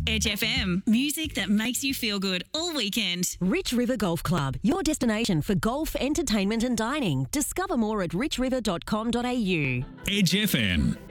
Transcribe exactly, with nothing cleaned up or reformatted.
Edge F M. Music that makes you feel good all weekend. Rich River Golf Club, your destination for golf, entertainment and dining. Discover more at rich river dot com dot a u. Edge F M.